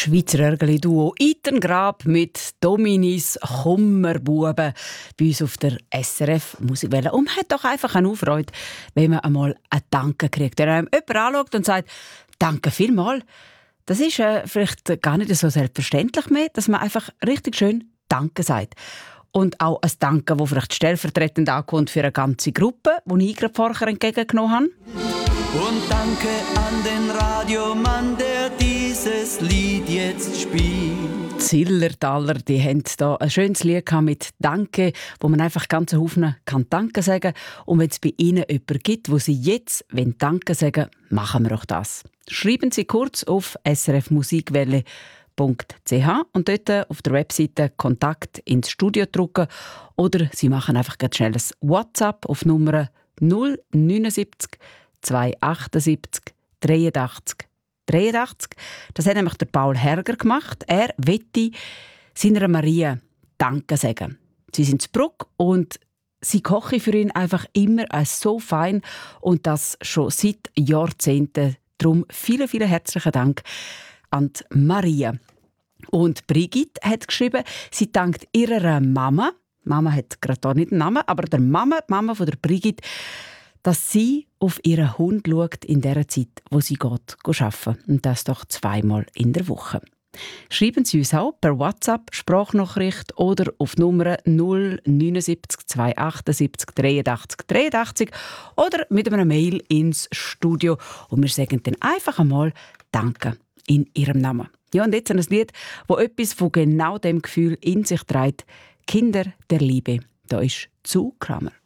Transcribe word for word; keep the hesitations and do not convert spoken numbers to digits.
Schweizer Örgeli-Duo Itengrab mit Dominis Kummerbuben bei uns auf der S R F Musikwelle. Und man hat doch einfach eine Freude, wenn man einmal einen Danke kriegt. Wenn einem jemand anschaut und sagt, «Danke vielmals», das ist äh, vielleicht gar nicht so selbstverständlich mehr, dass man einfach richtig schön «Danke» sagt. Und auch ein Danke, das vielleicht stellvertretend ankommt für eine ganze Gruppe, die ich gerade vorher entgegengenommen habe. Und danke an den Radiomann, der dieses Lied jetzt spielt. Zillertaler, die haben hier ein schönes Lied mit «Danke», wo man einfach ganz Haufen kann «Danke» sagen. Und wenn es bei Ihnen jemanden gibt, wo Sie jetzt «Danke» sagen, machen wir auch das. Schreiben Sie kurz auf s r f musikwelle punkt c h und dort auf der Webseite «Kontakt» ins Studio drücken. Oder Sie machen einfach ganz schnell ein WhatsApp auf Nummer null neun sieben zwei sieben acht dreiundachtzig dreiundachtzig. Das hat nämlich der Paul Herger gemacht. Er wette seiner Maria Danke sagen. Sie sind zu Bruck und sie koche für ihn einfach immer so fein und das schon seit Jahrzehnten. Darum vielen, vielen herzlichen Dank an die Maria. Und Brigitte hat geschrieben, sie dankt ihrer Mama. Mama hat gerade hier nicht einen Namen, aber der Mama, die Mama von der Brigitte, dass sie auf ihren Hund schaut in der Zeit, wo sie geht, geht arbeiten. Und das doch zweimal in der Woche. Schreiben Sie uns auch per WhatsApp, Sprachnachricht oder auf Nummer null neun sieben zwei sieben acht dreiundachtzig dreiundachtzig oder mit einer Mail ins Studio. Und wir sagen dann einfach einmal Danke in Ihrem Namen. Ja, und jetzt ein Lied, das etwas von genau dem Gefühl in sich trägt. Kinder der Liebe. Da ist Zu Kramer.